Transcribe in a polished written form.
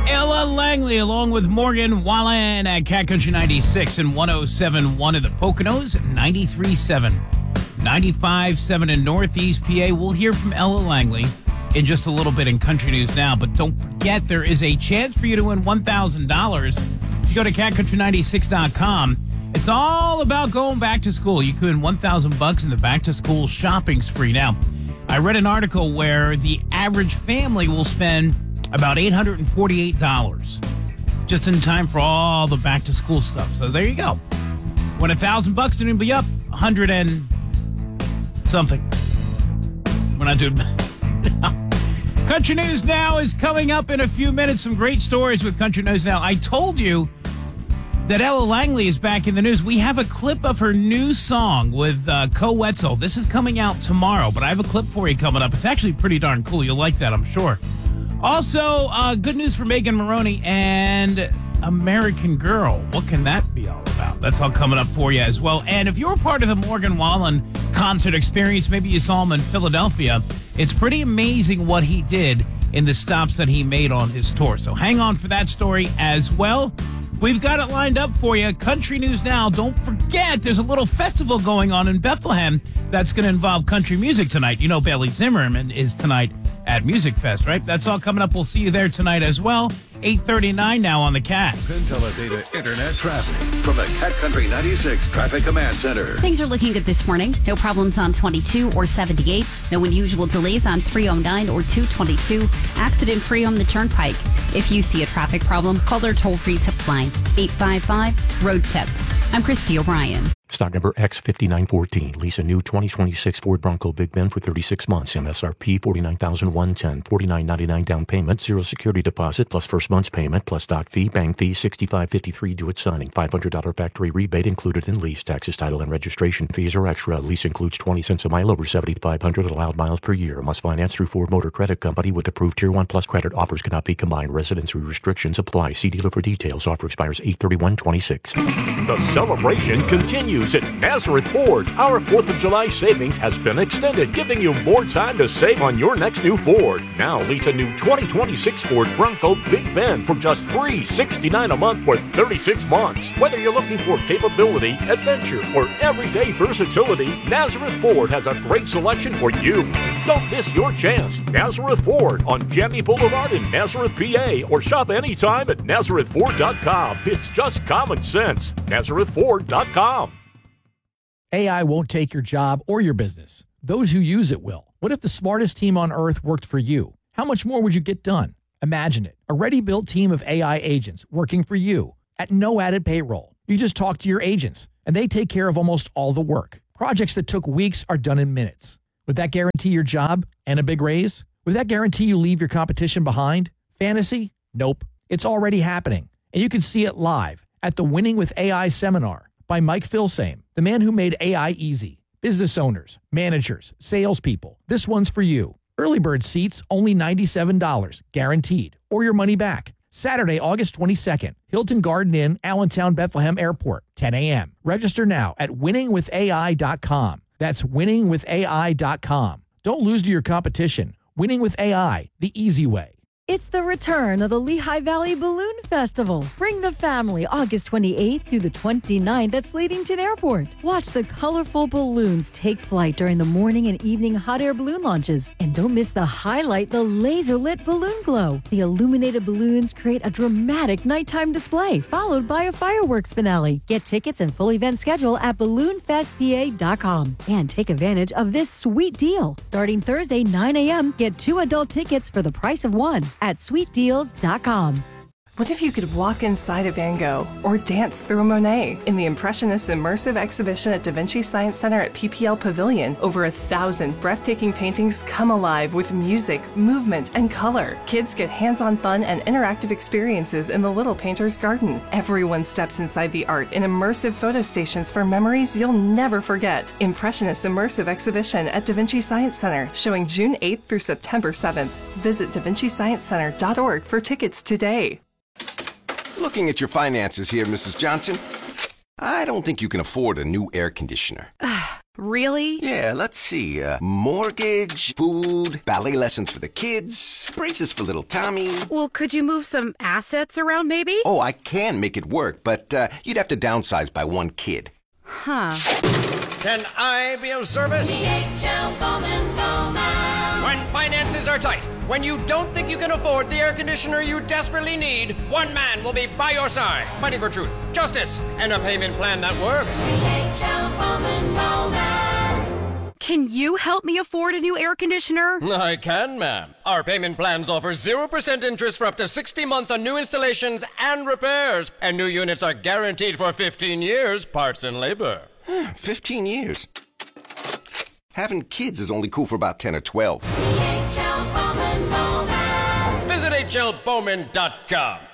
Ella Langley along with Morgan Wallen at Cat Country 96 and 107.1 in the Poconos, 93.7, 95.7 in Northeast PA. We'll hear from Ella Langley in just a little bit in Country News Now, but don't forget there is a chance for you to win $1,000. If you go to catcountry96.com, it's all about going back to school. You can win $1,000 in the back to school shopping spree. Now, I read an article where the average family will spend about $848 just in time for all the back to school stuff. So there you go. Win $1,000 and it'll be up 100 and something. We're not doing Country News Now is coming up in a few minutes. Some great stories with Country News Now. I told you that Ella Langley is back in the news. We have a clip of her new song with Co Wetzel. This is coming out tomorrow, but I have a clip for you coming up. It's actually pretty darn cool. You'll like that, I'm sure. Also, good news for Megan Maroney and American Girl. What can that be all about? That's all coming up for you as well. And if you're part of the Morgan Wallen concert experience, maybe you saw him in Philadelphia, it's pretty amazing what he did in the stops that he made on his tour. So hang on for that story as well. We've got it lined up for you. Country News Now. Don't forget, there's a little festival going on in Bethlehem that's going to involve country music tonight. You know Bailey Zimmerman is tonight at Music Fest, right? That's all coming up. We'll see you there tonight as well. 8:39 now on the Cat. PinTeleData Internet traffic from the Cat Country 96 Traffic Command Center. Things are looking good this morning. No problems on 22 or 78. No unusual delays on 309 or 222. Accident-free on the Turnpike. If you see a traffic problem, call their toll-free tip line, 855-ROAD-TIP. I'm Christy O'Brien. Stock number X5914. Lease a new 2026 Ford Bronco Big Bend for 36 months. MSRP $49,110. $49.99 down payment. Zero security deposit plus first month's payment plus doc fee. Bank fee $65.53 due at signing. $500 factory rebate included in lease. Taxes, title, and registration fees are extra. Lease includes 20 cents a mile over 7,500 allowed miles per year. Must finance through Ford Motor Credit Company with approved Tier 1 Plus credit. Offers cannot be combined. Residency restrictions apply. See dealer for details. Offer expires 8/31/26. The celebration continues at Nazareth Ford. Our 4th of July savings has been extended, giving you more time to save on your next new Ford. Now lease a new 2026 Ford Bronco Big Bend for just $369 a month for 36 months. Whether you're looking for capability, adventure, or everyday versatility, Nazareth Ford has a great selection for you. Don't miss your chance. Nazareth Ford on Jamie Boulevard in Nazareth, PA, or shop anytime at NazarethFord.com. It's just common sense. NazarethFord.com. AI won't take your job or your business. Those who use it will. What if the smartest team on earth worked for you? How much more would you get done? Imagine it. A ready-built team of AI agents working for you at no added payroll. You just talk to your agents, and they take care of almost all the work. Projects that took weeks are done in minutes. Would that guarantee your job and a big raise? Would that guarantee you leave your competition behind? Fantasy? Nope. It's already happening, and you can see it live at the Winning with AI seminar by Mike Filsame, the man who made AI easy. Business owners, managers, salespeople, this one's for you. Early bird seats, only $97, guaranteed, or your money back. Saturday, August 22nd, Hilton Garden Inn, Allentown, Bethlehem Airport, 10 a.m. Register now at winningwithai.com. That's winningwithai.com. Don't lose to your competition. Winning with AI, the easy way. It's the return of the Lehigh Valley Balloon Festival. Bring the family August 28th through the 29th at Slatington Airport. Watch the colorful balloons take flight during the morning and evening hot air balloon launches. And don't miss the highlight, the laser-lit balloon glow. The illuminated balloons create a dramatic nighttime display, followed by a fireworks finale. Get tickets and full event schedule at balloonfestpa.com. And take advantage of this sweet deal. Starting Thursday, 9 a.m., get 2 adult tickets for the price of 1 at sweetdeals.com. What if you could walk inside a Van Gogh or dance through a Monet? In the Impressionist Immersive Exhibition at Da Vinci Science Center at PPL Pavilion, over 1,000 breathtaking paintings come alive with music, movement, and color. Kids get hands-on fun and interactive experiences in the Little Painter's Garden. Everyone steps inside the art in immersive photo stations for memories you'll never forget. Impressionist Immersive Exhibition at Da Vinci Science Center, showing June 8th through September 7th. Visit davincisciencecenter.org for tickets today. Looking at your finances here, Mrs. Johnson, I don't think you can afford a new air conditioner. Really? Yeah, let's see. Mortgage, food, ballet lessons for the kids, braces for little Tommy. Well, could you move some assets around maybe? Oh, I can make it work, but you'd have to downsize by one kid. Huh. Can I be of service? DHL Bowman Bowman. When finances are tight, when you don't think you can afford the air conditioner you desperately need, one man will be by your side, fighting for truth, justice, and a payment plan that works. DHL Bowman Bowman. Can you help me afford a new air conditioner? I can, ma'am. Our payment plans offer 0% interest for up to 60 months on new installations and repairs, and new units are guaranteed for 15 years, parts and labor. 15 years. Having kids is only cool for about 10 or 12. DHL Bowman Bowman. Visit HLBowman.com.